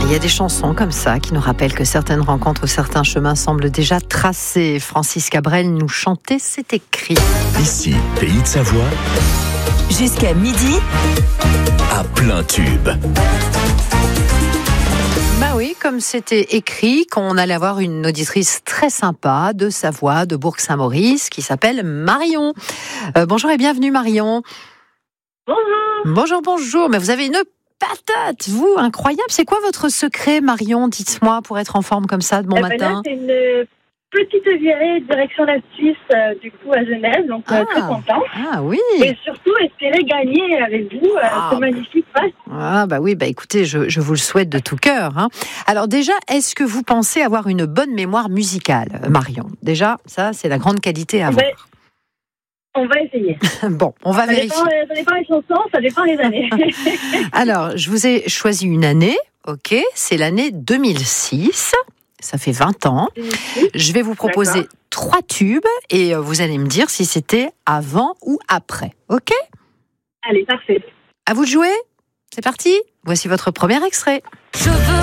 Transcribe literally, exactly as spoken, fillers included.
Il y a des chansons comme ça qui nous rappellent que certaines rencontres ou certains chemins semblent déjà tracés. Francis Cabrel nous chantait, c'est écrit. Ici, Pays de Savoie, jusqu'à midi, à plein tube. Bah oui, comme c'était écrit qu'on allait avoir une auditrice très sympa de Savoie, de Bourg-Saint-Maurice, qui s'appelle Marion. Euh, bonjour et bienvenue Marion. Bonjour. Bonjour, bonjour. Mais vous avez une patate, vous, incroyable. C'est quoi votre secret, Marion? Dites-moi, pour être en forme comme ça de bon Eh ben matin. là, c'est une petite virée direction la Suisse, euh, du coup, à Genève. Donc, euh, Ah. très contente. Ah oui. Et surtout, espérer gagner avec vous euh, Ah. ce magnifique match. Ah bah oui, bah écoutez, je, je vous le souhaite de tout cœur. Hein. Alors déjà, est-ce que vous pensez avoir une bonne mémoire musicale, Marion? Déjà, ça, c'est la grande qualité à Eh avoir. ben, on va essayer. Bon, on va Ça vérifier. dépend, euh, ça dépend des chansons, ça dépend des années. Alors, je vous ai choisi une année, ok, c'est l'année deux mille six, ça fait vingt ans. Je vais vous proposer D'accord. trois tubes et euh, vous allez me dire si c'était avant ou après, ok? Allez, parfait. À vous de jouer, c'est parti. Voici votre premier extrait. je veux